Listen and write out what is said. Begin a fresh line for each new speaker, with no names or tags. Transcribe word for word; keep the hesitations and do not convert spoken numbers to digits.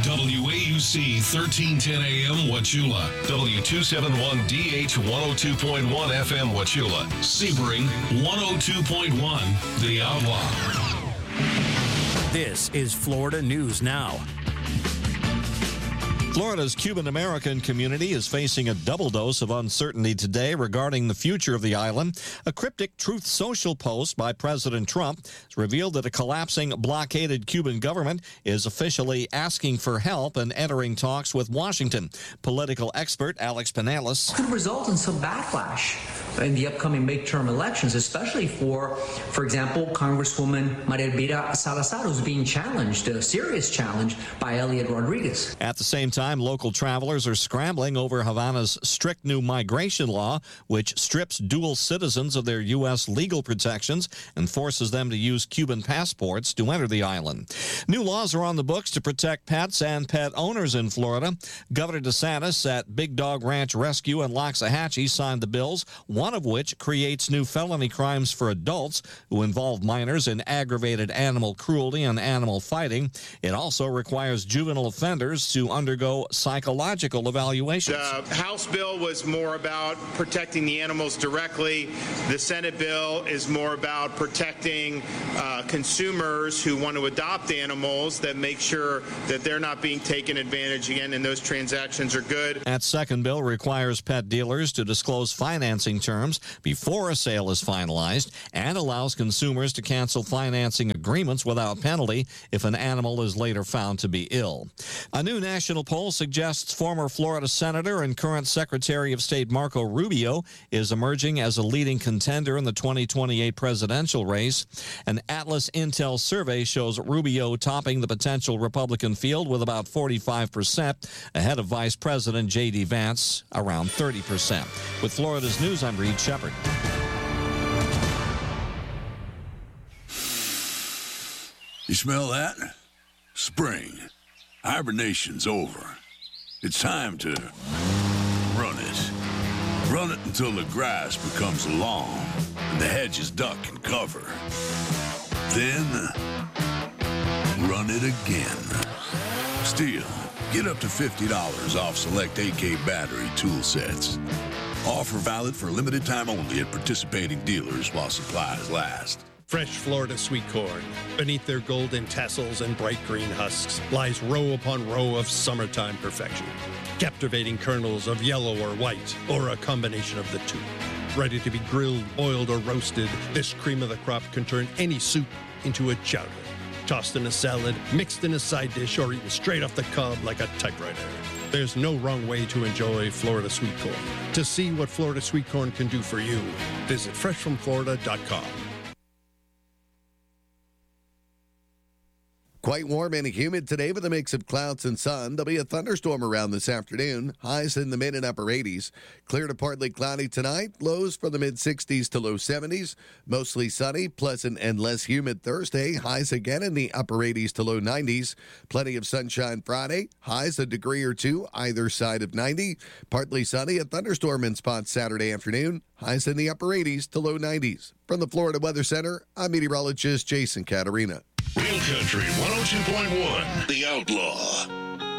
W A U C thirteen ten A M Wauchula, W two seventy-one D H one oh two point one F M Wauchula, Sebring one oh two point one, The Outlaw.
This is Florida News Now.
Florida's Cuban-American community is facing a double dose of uncertainty today regarding the future of the island. A cryptic Truth Social post by President Trump has revealed that a collapsing, blockaded Cuban government is officially asking for help and entering talks with Washington. Political expert Alex Penales
could result in some backlash in the upcoming midterm elections, especially for, for example, Congresswoman Maria Elvira Salazar, who's being challenged, a serious challenge, by Elliot Rodriguez.
At the same time, local travelers are scrambling over Havana's strict new migration law, which strips dual citizens of their U S legal protections and forces them to use Cuban passports to enter the island. New laws are on the books to protect pets and pet owners in Florida. Governor DeSantis at Big Dog Ranch Rescue in Loxahatchee signed the bills, one of which creates new felony crimes for adults who involve minors in aggravated animal cruelty and animal fighting. It also requires juvenile offenders to undergo psychological evaluations.
The House bill was more about protecting the animals directly. The Senate bill is more about protecting uh, consumers who want to adopt animals, that make sure that they're not being taken advantage again, and those transactions are good.
That second bill requires pet dealers to disclose financing terms before a sale is finalized and allows consumers to cancel financing agreements without penalty if an animal is later found to be ill. A new national poll suggests former Florida Senator and current Secretary of State Marco Rubio is emerging as a leading contender in the twenty twenty-eight presidential race. An Atlas Intel survey shows Rubio topping the potential Republican field with about forty-five percent, ahead of Vice President J D Vance, around thirty percent. With Florida's News, I'm Reed Shepard.
You smell that? Spring. Hibernation's over. It's time to run it. Run it until the grass becomes long and the hedges duck and cover. Then, run it again. Still, get up to fifty dollars off select A K battery tool sets. Offer valid for a limited time only at participating dealers while supplies last.
Fresh Florida sweet corn, beneath their golden tassels and bright green husks, lies row upon row of summertime perfection. Captivating kernels of yellow or white, or a combination of the two. Ready to be grilled, boiled, or roasted, this cream of the crop can turn any soup into a chowder. Tossed in a salad, mixed in a side dish, or eaten straight off the cob like a typewriter. There's no wrong way to enjoy Florida sweet corn. To see what Florida sweet corn can do for you, visit fresh from florida dot com.
Quite warm and humid today with a mix of clouds and sun. There'll be a thunderstorm around this afternoon. Highs in the mid and upper eighties. Clear to partly cloudy tonight. Lows from the mid sixties to low seventies. Mostly sunny, pleasant, and less humid Thursday. Highs again in the upper eighties to low nineties. Plenty of sunshine Friday. Highs a degree or two either side of ninety. Partly sunny. A thunderstorm in spots Saturday afternoon. Highs in the upper eighties to low nineties. From the Florida Weather Center, I'm meteorologist Jason Caterina.
Real Country one oh two point one, The Outlaw.